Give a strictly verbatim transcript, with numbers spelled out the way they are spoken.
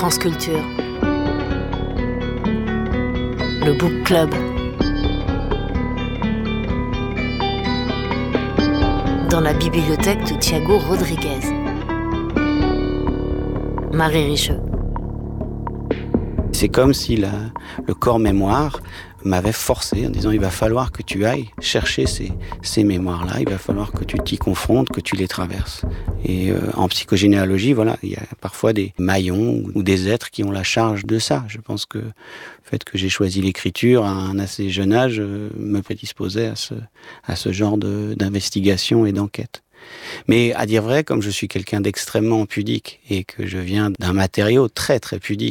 France Culture. Le Book Club. Dans la bibliothèque de Thiago Rodriguez. Marie Richeux. C'est comme si la, le corps mémoire m'avait forcé en disant il va falloir que tu ailles chercher ces, ces mémoires-là, il va falloir que tu t'y confrontes, que tu les traverses. Et euh, en psychogénéalogie, voilà, il y a parfois des maillons ou des êtres qui ont la charge de ça. Je pense que le fait que j'ai choisi l'écriture à un assez jeune âge euh, me prédisposait à ce, à ce genre de, d'investigation et d'enquête. Mais à dire vrai, comme je suis quelqu'un d'extrêmement pudique et que je viens d'un matériau très très pudique,